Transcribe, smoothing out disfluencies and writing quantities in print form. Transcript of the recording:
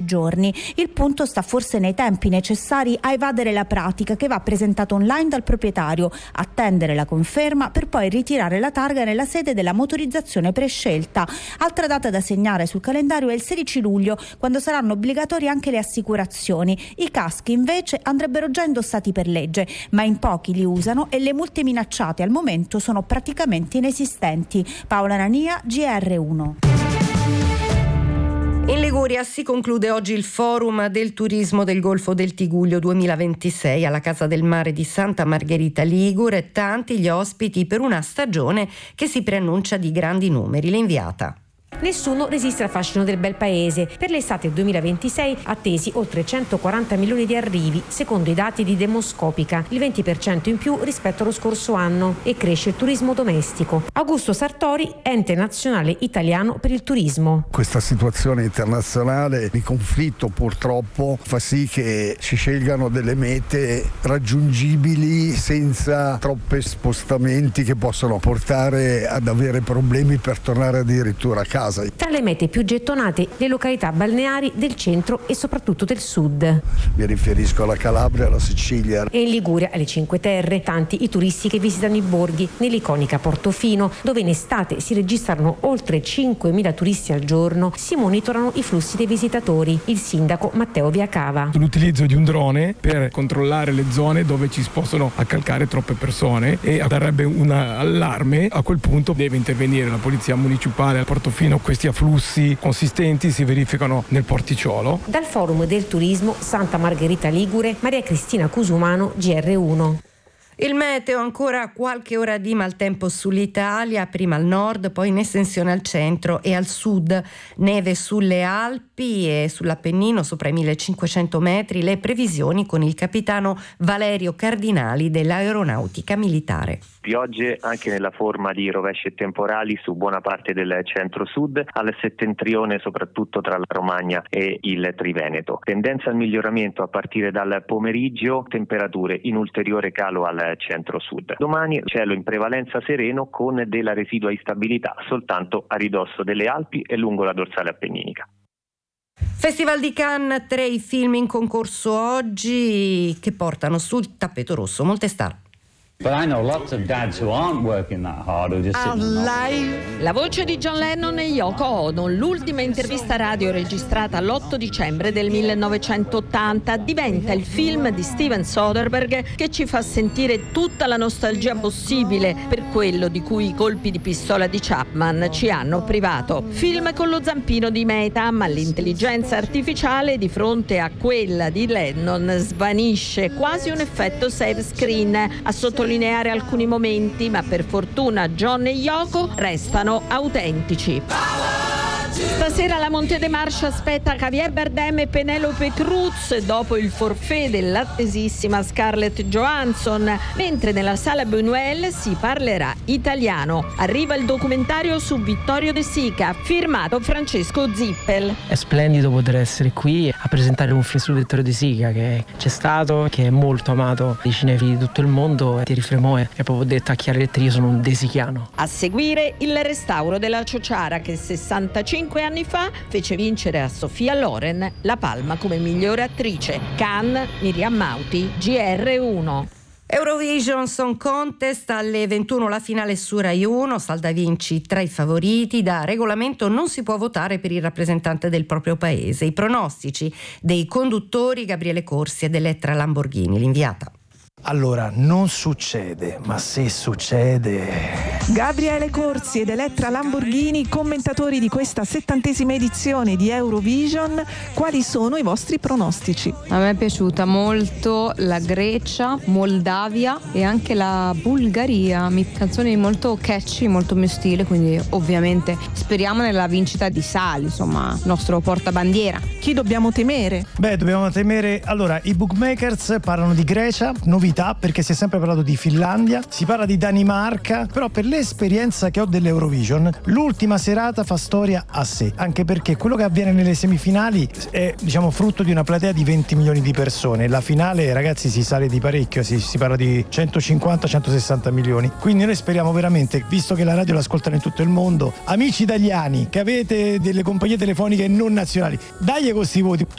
giorni. Il punto sta forse nei tempi necessari a evadere la pratica che va presentata online dal proprietario, attendere la conferma per poi ritirare la targa nella sede della motorizzazione prescelta. Altra data da segnare sul calendario è il 16 luglio, quando saranno obbligatorie anche le assicurazioni. I caschi invece andrebbero già indossati per legge, ma in pochi li usano e le multe minacciate al momento sono praticamente inesistenti. Paola Nania, GR1. In Liguria si conclude oggi il Forum del Turismo del Golfo del Tigullio 2026 alla Casa del Mare di Santa Margherita Ligure. Tanti gli ospiti per una stagione che si preannuncia di grandi numeri. L'inviata. Nessuno resiste al fascino del bel paese. Per l'estate 2026 attesi oltre 140 milioni di arrivi, secondo i dati di Demoscopica, il 20% in più rispetto allo scorso anno, e cresce il turismo domestico. Augusto Sartori, ente nazionale italiano per il turismo. Questa situazione internazionale di conflitto purtroppo fa sì che si scelgano delle mete raggiungibili senza troppi spostamenti che possono portare ad avere problemi per tornare addirittura a casa. Tra le mete più gettonate, le località balneari del centro e soprattutto del sud. Mi riferisco alla Calabria, alla Sicilia. E in Liguria alle Cinque Terre, tanti i turisti che visitano i borghi, nell'iconica Portofino, dove in estate si registrano oltre 5.000 turisti al giorno, si monitorano i flussi dei visitatori. Il sindaco Matteo Viacava. L'utilizzo di un drone per controllare le zone dove ci si possono accalcare troppe persone e darebbe un allarme. A quel punto deve intervenire la polizia municipale al Portofino. Questi afflussi consistenti si verificano nel porticciolo. Dal Forum del Turismo Santa Margherita Ligure, Maria Cristina Cusumano, GR1. Il meteo, ancora qualche ora di maltempo sull'Italia, prima al nord, poi in estensione al centro e al sud. Neve sulle Alpi e sull'Appennino sopra i 1500 metri. Le previsioni con il capitano Valerio Cardinali dell'Aeronautica Militare. Piogge anche nella forma di rovesci e temporali su buona parte del centro-sud, al settentrione soprattutto tra la Romagna e il Triveneto. Tendenza al miglioramento a partire dal pomeriggio, temperature in ulteriore calo al centro-sud. Domani cielo in prevalenza sereno con della residua instabilità soltanto a ridosso delle Alpi e lungo la dorsale appenninica. Festival di Cannes, 3 i film in concorso oggi che portano sul tappeto rosso molte star. La voce di John Lennon e Yoko Ono, l'ultima intervista radio registrata l'8 dicembre del 1980, diventa il film di Steven Soderbergh che ci fa sentire tutta la nostalgia possibile per quello di cui i colpi di pistola di Chapman ci hanno privato. Film con lo zampino di Meta, ma l'intelligenza artificiale di fronte a quella di Lennon svanisce, quasi un effetto save screen, a sottolineare alcuni momenti, ma per fortuna John e Yoko restano autentici. Stasera la Monte dei Marche aspetta Javier Bardem e Penélope Cruz dopo il forfait dell'attesissima Scarlett Johansson, mentre nella Sala Buñuel si parlerà italiano. Arriva il documentario su Vittorio De Sica, firmato Francesco Zippel. È splendido poter essere qui a presentare un film su Vittorio De Sica che c'è stato, che è molto amato dai cinefili di tutto il mondo. Thierry Frémaux è proprio detto a chiare lettere: io sono un desichiano. A seguire il restauro della Ciociara che 65 anni fa fece vincere a Sofia Loren la Palma come migliore attrice. Cannes, Miriam Mauti, GR1. Eurovision Song Contest alle 21 la finale su Rai 1, Salda Vinci tra i favoriti. Da regolamento non si può votare per il rappresentante del proprio paese. I pronostici dei conduttori Gabriele Corsi ed Elettra Lamborghini, l'inviata. Allora, non succede, ma se succede... Gabriele Corsi ed Elettra Lamborghini, commentatori di questa 70ª edizione di Eurovision, quali sono i vostri pronostici? A me è piaciuta molto la Grecia, Moldavia e anche la Bulgaria, canzoni molto catchy, molto mio stile, quindi ovviamente speriamo nella vincita di Sali, insomma, nostro portabandiera. Chi dobbiamo temere? Beh, dobbiamo temere... Allora, i bookmakers parlano di Grecia, novità, perché si è sempre parlato di Finlandia, si parla di Danimarca, però per l'esperienza che ho dell'Eurovision, l'ultima serata fa storia a sé, anche perché quello che avviene nelle semifinali è, diciamo, frutto di una platea di 20 milioni di persone. La finale, ragazzi, si sale di parecchio, si parla di 150-160 milioni. Quindi noi speriamo veramente, visto che la radio l'ascoltano in tutto il mondo, amici italiani che avete delle compagnie telefoniche non nazionali, dai con questi voti.